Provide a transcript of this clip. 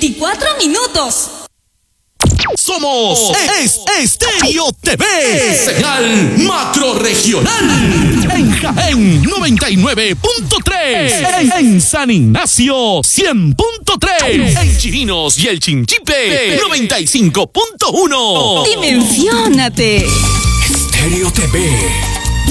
24 minutos. Somos Estéreo TV, señal macrorregional. En Jaén 99.3, en San Ignacio 100.3, en Chirinos y el Chinchipe 95.1. Dimensiónate. Estéreo TV.